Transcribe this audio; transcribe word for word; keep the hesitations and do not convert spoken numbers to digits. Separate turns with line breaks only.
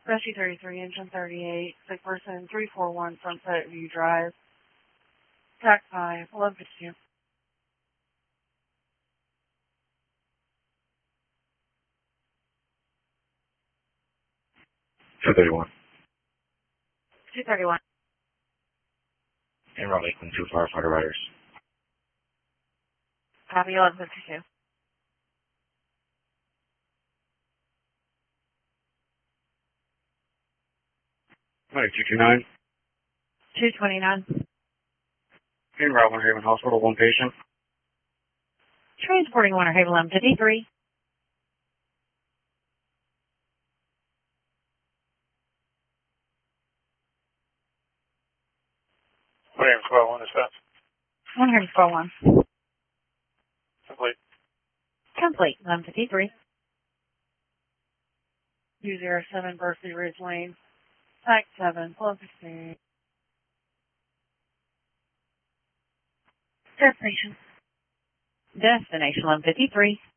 Rescue thirty-three, engine thirty-eight, sick person three four one, Sunset View Drive. Tac five, eleven fifty-two.
two thirty-one.
two thirty-one.
En route Lakeland, two firefighter riders.
Copy, eleven fifty-two.
Alright, two two nine.
two twenty-nine.
En route Winter Haven Hospital, one patient.
Transporting Winter Haven, eleven fifty-three.
Winter Haven twelve one, dispatch.
one four one.
Complete.
Complete, eleven fifty-three. two zero seven Berkeley Ridge Lane. Tac seven, eleven fifty-three. Destination. Destination, eleven fifty-three.